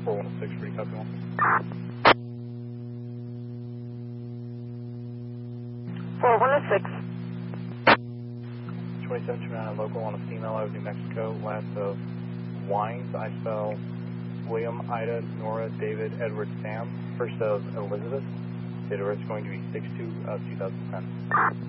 4106, free copy 1. 4106. 2729 local on a female out of New Mexico, last of Wines. I spell William, Ida, Nora, David, Edward, Sam. First of Elizabeth. Date of birth is going to be 6/2/2010.